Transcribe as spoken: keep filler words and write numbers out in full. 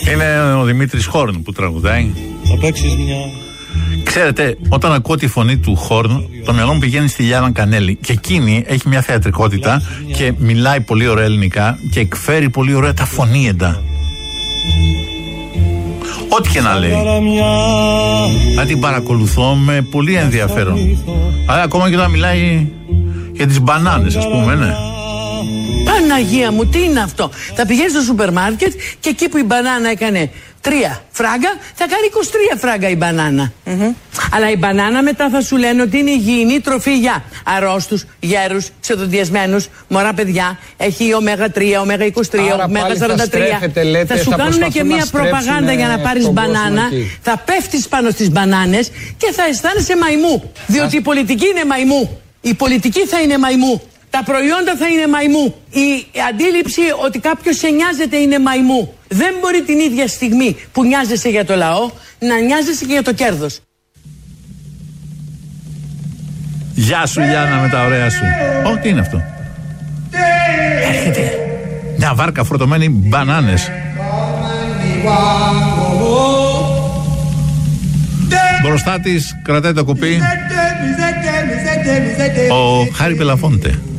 Είναι ο Δημήτρης Χόρν που τραγουδάει. Θα παίξεις μια... Ξέρετε, όταν ακούω τη φωνή του Χόρν, το μυαλό μου πηγαίνει στη Λιάννα Κανέλη. Και εκείνη έχει μια θεατρικότητα και μιλάει πολύ ωραία ελληνικά και εκφέρει πολύ ωραία τα φωνήεντα. Ό,τι και να λέει. Να την παρακολουθώ με πολύ ενδιαφέρον. Αλλά ακόμα και όταν μιλάει για τις μπανάνες, ας πούμε, ναι. Παναγία μου, τι είναι αυτό? Θα πηγαίνει στο σούπερ μάρκετ και εκεί που η μπανάνα έκανε τρία φράγκα, θα κάνει είκοσι τρία φράγκα η μπανάνα. Mm-hmm. Αλλά η μπανάνα μετά θα σου λένε ότι είναι υγιεινή τροφή για αρρώστους, γέρους, ξεδοντιασμένους, μωρά παιδιά. Έχει ωμέγα τρία, ωμέγα είκοσι τρία, ωμέγα σαράντα τρία. Λέτε, θα σου θα κάνουν και μία προπαγάνδα για να πάρεις μπανάνα. Θα πέφτεις πάνω στις μπανάνες και θα αισθάνεσαι μαϊμού. Διότι η πολιτική είναι μαϊμού. Η πολιτική θα είναι μαϊμού. Τα προϊόντα θα είναι μαϊμού. Η αντίληψη ότι κάποιος σε νοιάζεται είναι μαϊμού. Δεν μπορεί την ίδια στιγμή που νοιάζεσαι για το λαό να νοιάζεσαι και για το κέρδος. Γεια σου Γιάννα με τα ωραία σου. Ω, τι είναι αυτό? Έρχεται μια βάρκα φορτωμένη μπανάνες. Μπροστά της κρατάει το κουπί ο Χάρη Μπελαφόντε.